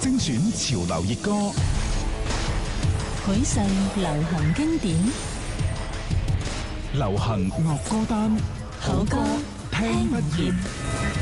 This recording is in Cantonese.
精選潮流熱歌， 許世流行經典， 流行樂歌單， 好歌聽不厭。